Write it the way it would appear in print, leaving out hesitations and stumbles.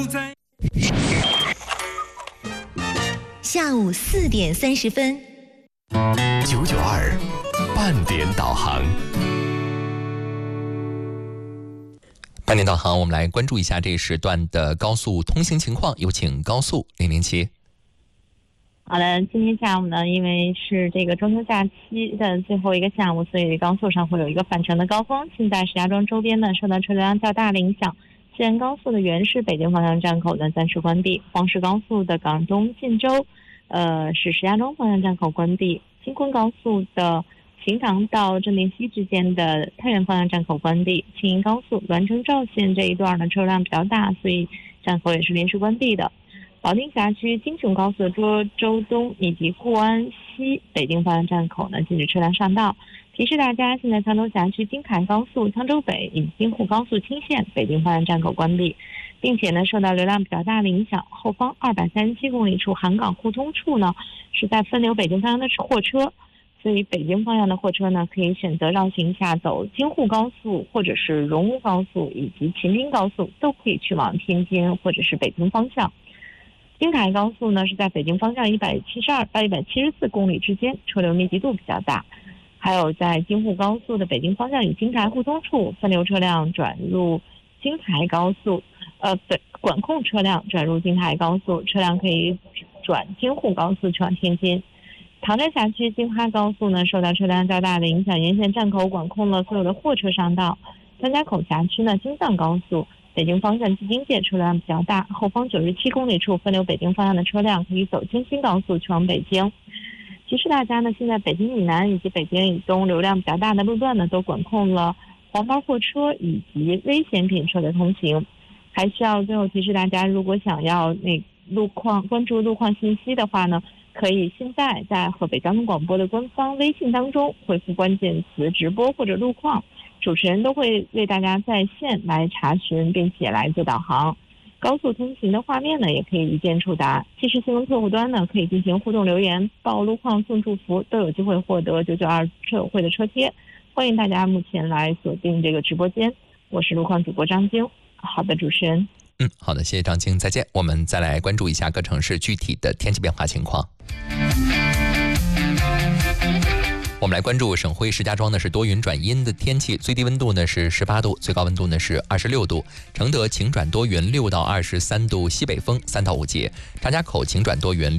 下午4点30分 992半点导航。半点导航，我们来关注一下这一时段的高速通行情况，有请高速007。 好的，今天下午呢，因为是这个中秋假期的最后一个下午，所以高速上会有一个返程的高峰。现在石家庄周边呢，受到车流量较大的影响，西安高速的原市北京方向站口呢暂时关闭，黄石高速的港东晋州，是石家庄方向站口关闭，京昆高速的邢塘到正定西之间的太原方向站口关闭，青银高速栾城赵县这一段呢车流量比较大，所以站口也是临时关闭的。保定辖区京雄高速涿州东以及固安西北京方向站口呢禁止车辆上道。提示大家，现在沧州辖区京凯高速沧州北以及京沪高速青县北京方向站口关闭，并且呢受到流量比较大的影响，后方237公里处韩港互通处呢是在分流北京方向的货车，所以北京方向的货车呢可以选择绕行下走京沪高速或者是荣乌高速以及秦滨高速，都可以去往天津或者是北京方向。京凯高速呢是在北京方向172到174公里之间，车流密集度比较大。还有在京沪高速的北京方向与京台互通处，分流车辆转入京台高速，管控车辆转入京台高速，车辆可以转京沪高速去往天津。唐山辖区京哈高速呢受到车辆较大的影响，沿线站口管控了所有的货车上道。张家口辖区呢京藏高速北京方向至京界车辆比较大，后方97公里处分流北京方向的车辆可以走京新高速去往北京。提示大家呢，现在北京以南以及北京以东流量比较大的路段呢都管控了黄包货车以及危险品车的通行。还需要最后提示大家，如果想要关注路况信息的话呢，可以现在在河北交通广播的官方微信当中回复关键词直播或者路况，主持人都会为大家在线来查询并且来做导航。高速通行的画面呢也可以一键触达，即时新闻客户端呢可以进行互动留言，报路况送祝福，都有机会获得992车友会的车贴。欢迎大家目前来锁定这个直播间，我是路况主播张晶。好的，主持人。 好的，谢谢张晶，再见。我们再来关注一下各城市具体的天气变化情况。我们来关注省会石家庄呢是多云转阴的天气，最低温度呢是18度，最高温度呢是26度。承德晴转多云6到23度，西北风3到5节。张家口晴转多云